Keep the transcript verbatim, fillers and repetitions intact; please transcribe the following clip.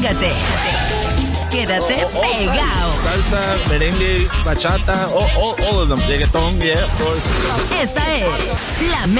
Pégate. Quédate all, all pegado. Salsa, merengue, bachata, all, all, all of them. Reggaeton, yeah, of course. Esta es la